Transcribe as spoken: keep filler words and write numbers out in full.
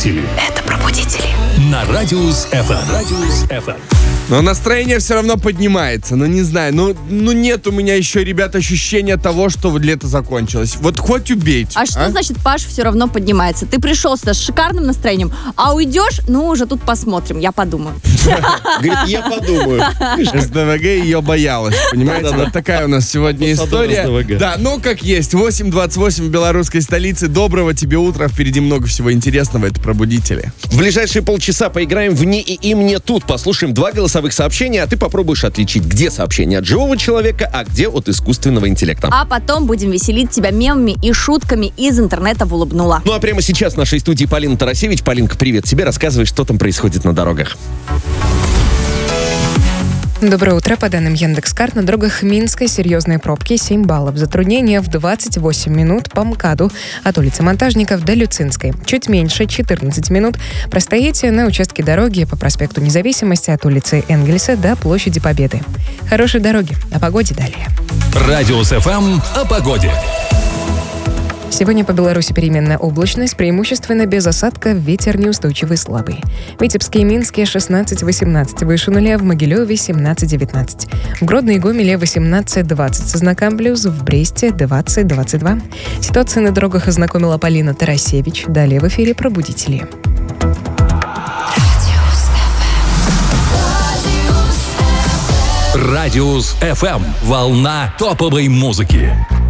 Это «Пробудители». На Радиус эф эм. Радиус эф эм. Но настроение все равно поднимается. Ну, не знаю, ну, ну нет у меня еще, ребят, ощущения того, что лето закончилось. Вот хоть убейте. А что значит Паш все равно поднимается? Ты пришел сюда с шикарным настроением, а уйдешь, ну, уже тут посмотрим, я подумаю. Говорит, я подумаю. СДВГ ее боялась, понимаете? Вот такая у нас сегодня история. Да, ну как есть. восемь двадцать восемь в белорусской столице. Доброго тебе утра. Впереди много всего интересного. Это «Пробудители». В ближайшие полчаса поиграем в «Не и им, не тут». Послушаем два голосовых сообщения, а ты попробуешь отличить, где сообщение от живого человека, а где от искусственного интеллекта. А потом будем веселить тебя мемами и шутками из интернета в улыбнула. Ну а прямо сейчас в нашей студии Полина Тарасевич. Полинка, привет тебе. Рассказывай, что там происходит на дорогах. Доброе утро. По данным Яндекс.Карт, на дорогах Минска серьезные пробки, семь баллов. Затруднения в двадцать восемь минут по МКАДу от улицы Монтажников до Люцинской. Чуть меньше, четырнадцать минут. Простоите на участке дороги по проспекту Независимости от улицы Энгельса до площади Победы. Хорошей дороги. О погоде далее. Радиус эф эм о погоде. Сегодня по Беларуси переменная облачность, преимущественно без осадков, ветер неустойчивый слабый. В Витебске и Минске шестнадцать восемнадцать, выше нуля, в Могилеве семнадцать девятнадцать. В Гродно и Гомеле восемнадцать двадцать со знаком плюс, в Бресте двадцать двадцать два. Ситуация на дорогах ознакомила Полина Тарасевич. Далее в эфире «Пробудители». Радиус эф эм. Волна топовой музыки.